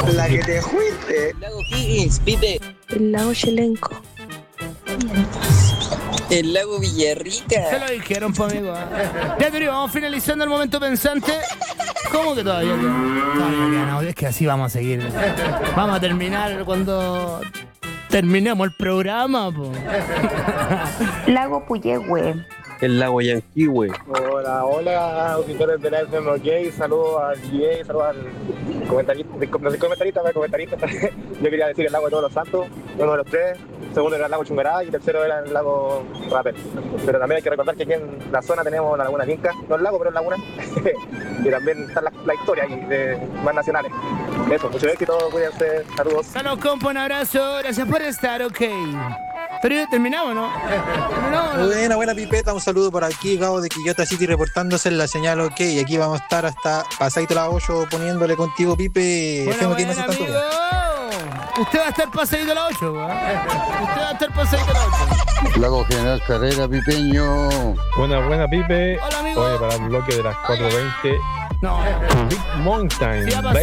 La que te fuiste. El lago Higgins, Pipe. El lago Chelenco. El lago Villarrica. Se lo dijeron, pues, amigo. Ya te digo, vamos finalizando el momento pensante. ¿Cómo que todavía queda? Todavía quedan audios, es que así vamos a seguir. Vamos a terminar cuando terminemos el programa, po. Lago Puyehue. El lago Yanquihue. Hola, auditores de la FM OK, saludos al DJ, saludos al comentarista, no sé comentarista. Yo quería decir el lago de Todos los Santos, uno de los tres, segundo era el lago Chungará y tercero era el lago Rapel. Pero también hay que recordar que aquí en la zona tenemos la laguna Inca, no el lago, pero es laguna, y también está la historia ahí de más nacionales. Eso, mucho éxito, cuídense, saludos. Saludos, compa, un abrazo, gracias por estar, ok. Pero ya terminamos, ¿no? Buena pipeta, un saludo por aquí, Gabo de Quillota City reportándose en la señal OK. Y aquí vamos a estar hasta pasadito la 8 poniéndole contigo, Pipe. Bueno, que no se tanto. amigo. Usted va a estar pasadito a la 8, ¿eh? Usted va a estar pasadito a la 8. Lago General Carrera, Pipeño. Buena, Pipe. Hola, amigo. Oye, para el bloque de las 4:20. No. Big Mountain. Sí,